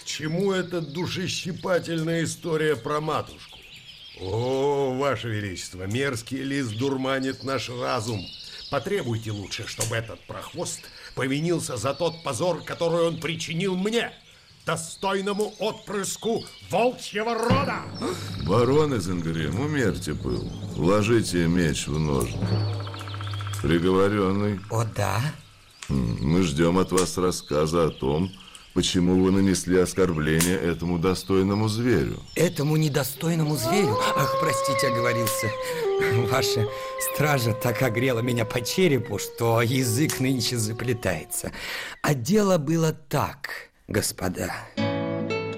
чему эта душещипательная история про матушку? О, Ваше Величество, мерзкий лис дурманит наш разум. Потребуйте лучше, чтобы этот прохвост повинился за тот позор, который он причинил мне, достойному отпрыску волчьего рода. Барон Изенгрим, умерьте пыл. Вложите меч в ножны. Приговоренный. О, да? Мы ждем от вас рассказа о том, почему вы нанесли оскорбление этому достойному зверю. Этому недостойному зверю? Ах, простите, оговорился. Ваша стража так огрела меня по черепу, что язык нынче заплетается. А дело было так, господа.